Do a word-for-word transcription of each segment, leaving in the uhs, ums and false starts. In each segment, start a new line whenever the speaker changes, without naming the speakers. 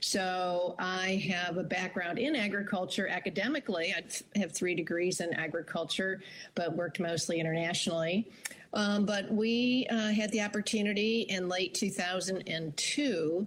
So I have a background in agriculture academically. I have three degrees in agriculture, but worked mostly internationally. Um, but we uh, had the opportunity in late two thousand two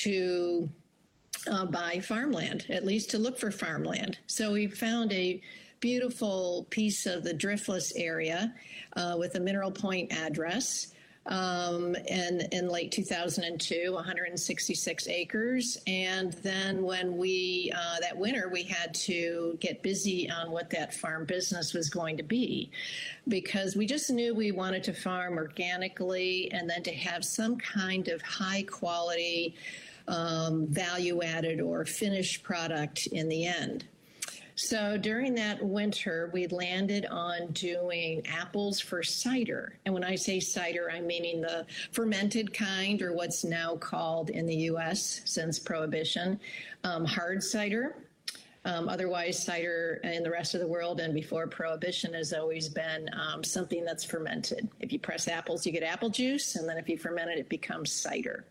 to uh, buy farmland, at least to look for farmland. So we found a beautiful piece of the Driftless area uh, with a Mineral Point address. Um, and in late two thousand two, one hundred sixty-six acres. And then when we, uh, that winter, we had to get busy on what that farm business was going to be, because we just knew we wanted to farm organically and then to have some kind of high quality, um, value added or finished product in the end. So during that winter, we landed on doing apples for cider. And when I say cider, I'm meaning the fermented kind, or what's now called in the U S since Prohibition, um, hard cider. Um, otherwise, cider in the rest of the world and before Prohibition has always been um, something that's fermented. If you press apples, you get apple juice, and then if you ferment it, it becomes cider.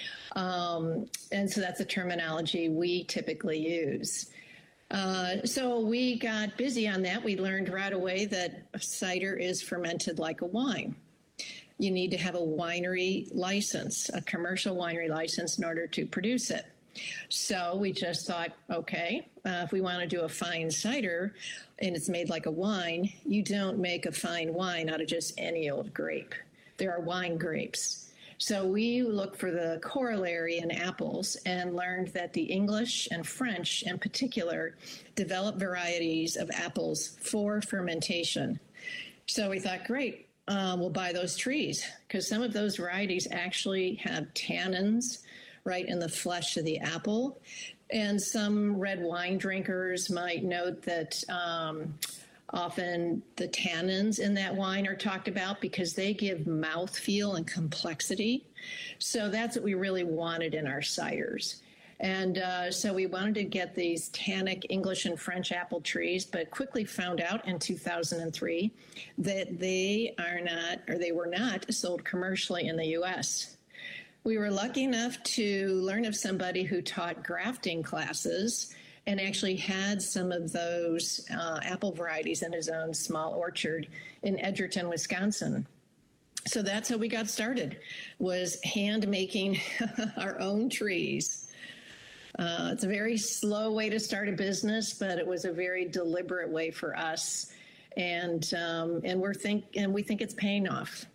Um, and so that's the terminology we typically use. Uh, so we got busy on that. We learned right away that cider is fermented like a wine. You need to have a winery license, a commercial winery license in order to produce it. So we just thought, okay, uh, if we want to do a fine cider and it's made like a wine, you don't make a fine wine out of just any old grape. There are wine grapes. So we looked for the corollary in apples and learned that the English and French in particular developed varieties of apples for fermentation. So we thought, great, uh, we'll buy those trees, because some of those varieties actually have tannins right in the flesh of the apple. And some red wine drinkers might note that um, often the tannins in that wine are talked about because they give mouthfeel and complexity. So that's what we really wanted in our ciders. And uh, so we wanted to get these tannic English and French apple trees, but quickly found out in two thousand three that they are not, or they were not sold commercially in the U S. We were lucky enough to learn of somebody who taught grafting classes and actually had some of those uh, apple varieties in his own small orchard in Edgerton, Wisconsin. So that's how we got started, was hand making our own trees. Uh, it's a very slow way to start a business, but it was a very deliberate way for us, and um, and we're think and we think it's paying off.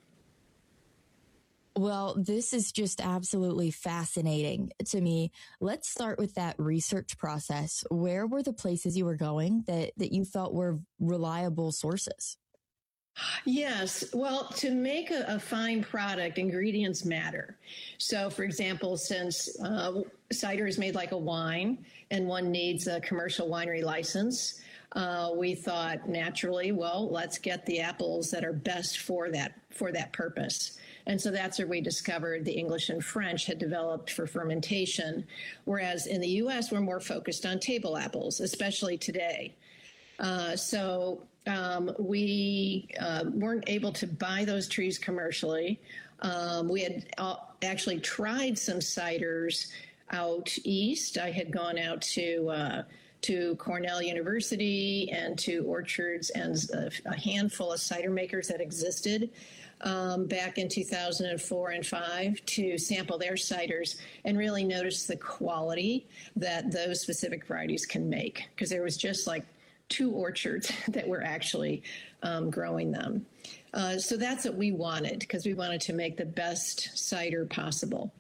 Well, this is just absolutely fascinating to me. Let's start with that research process. Where were the places you were going that, that you felt were reliable sources?
Yes. Well, to make a, a fine product, ingredients matter. So, for example, since uh, cider is made like a wine and one needs a commercial winery license, uh, we thought naturally, well, let's get the apples that are best for that for that purpose. And so that's where we discovered the English and French had developed for fermentation, whereas in the U S, we're more focused on table apples, especially today. Uh, so um, we uh, weren't able to buy those trees commercially. Um, we had uh, actually tried some ciders out east. I had gone out to uh, to Cornell University and to orchards and a, a handful of cider makers that existed um, back in two thousand four and five to sample their ciders and really notice the quality that those specific varieties can make, because there was just like two orchards that were actually um, growing them. Uh, so that's what we wanted, because we wanted to make the best cider possible.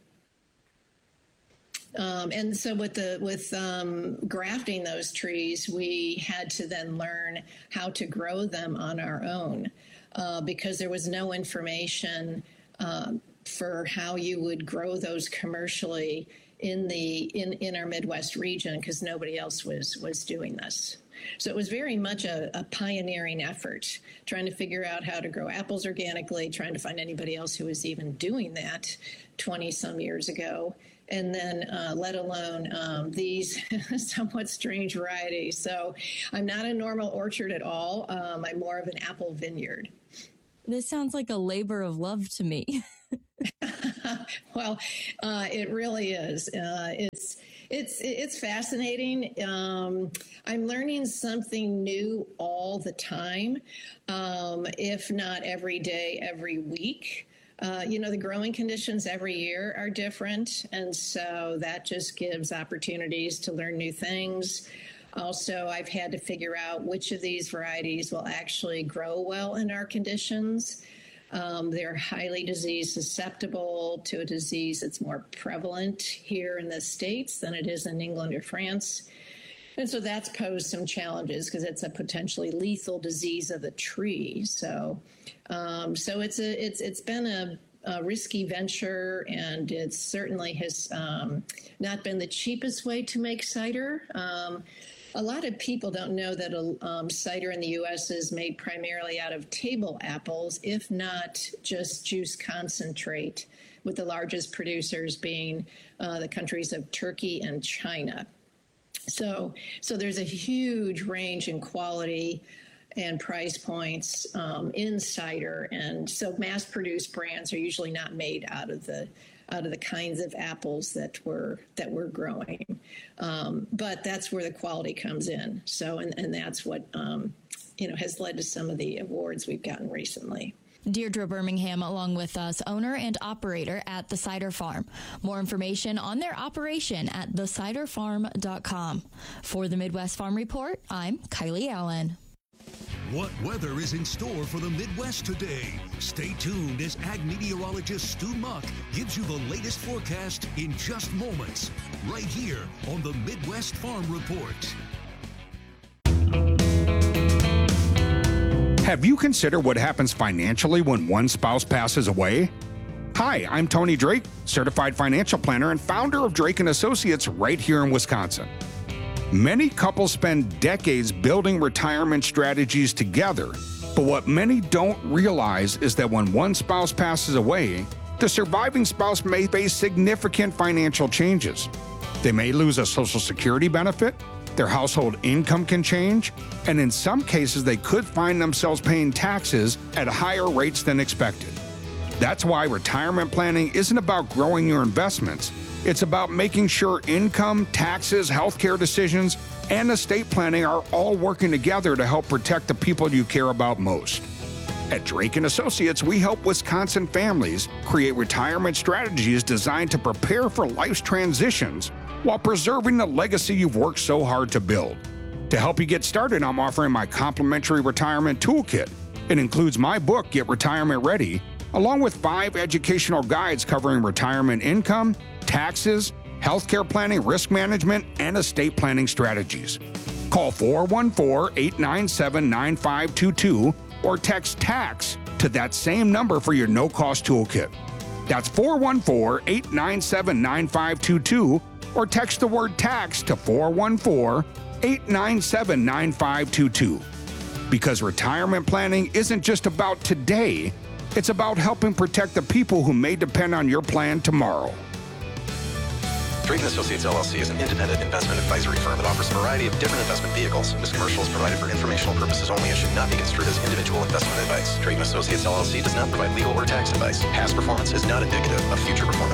Um, and so with the with um, grafting those trees, we had to then learn how to grow them on our own, uh, because there was no information uh, for how you would grow those commercially in the in, in our Midwest region, because nobody else was was doing this. So it was very much a, a pioneering effort, trying to figure out how to grow apples organically, trying to find anybody else who was even doing that twenty some years ago, and then uh, let alone um, these somewhat strange varieties. So I'm not a normal orchard at all. Um, I'm more of an apple vineyard.
This sounds like a labor of love to me.
Well, uh, it really is. Uh, it's It's it's fascinating. Um, I'm learning something new all the time, um, if not every day, every week. Uh, you know, the growing conditions every year are different, and so that just gives opportunities to learn new things. Also, I've had to figure out which of these varieties will actually grow well in our conditions. Um, they're highly disease susceptible to a disease that's more prevalent here in the States than it is in England or France. And so that's posed some challenges because it's a potentially lethal disease of the tree. So, um, so it's a it's it's been a, a risky venture, and it certainly has um, not been the cheapest way to make cider. Um, A lot of people don't know that um, cider in the U S is made primarily out of table apples, if not just juice concentrate, with the largest producers being uh, the countries of Turkey and China. So, so there's a huge range in quality and price points um, in cider, and so mass-produced brands are usually not made out of the out of the kinds of apples that we're that we're growing, um, but that's where the quality comes in. So, and, and that's what um, you know has led to some of the awards we've gotten recently.
Deirdre Birmingham, along with us, owner and operator at The Cider Farm. More information on their operation at the cider farm dot com. For the Midwest Farm Report, I'm Kylie Allen.
What weather is in store for the Midwest today? Stay tuned as ag meteorologist Stu Muck gives you the latest forecast in just moments, right here on the Midwest Farm Report.
Have you considered what happens financially when one spouse passes away? Hi, I'm Tony Drake, certified financial planner and founder of Drake and Associates right here in Wisconsin. Many couples spend decades building retirement strategies together, but what many don't realize is that when one spouse passes away, the surviving spouse may face significant financial changes. They may lose a Social Security benefit, their household income can change, and in some cases they could find themselves paying taxes at higher rates than expected. That's why retirement planning isn't about growing your investments. It's about making sure income, taxes, healthcare decisions, and estate planning are all working together to help protect the people you care about most. At Drake and Associates, we help Wisconsin families create retirement strategies designed to prepare for life's transitions while preserving the legacy you've worked so hard to build. To help you get started, I'm offering my complimentary retirement toolkit. It includes my book, Get Retirement Ready, along with five educational guides covering retirement income, taxes, healthcare planning, risk management, and estate planning strategies. Call four one four, eight nine seven, nine five two two or text TAX to that same number for your no-cost toolkit. That's four one four, eight nine seven, nine five two two or text the word TAX to four one four, eight nine seven, nine five two two. Because retirement planning isn't just about today, it's about helping protect the people who may depend on your plan tomorrow.
Drake and Associates L L C is an independent investment advisory firm that offers a variety of different investment vehicles. This commercial is provided for informational purposes only and should not be construed as individual investment advice. Drake and Associates L L C does not provide legal or tax advice. Past performance is not indicative of future performance.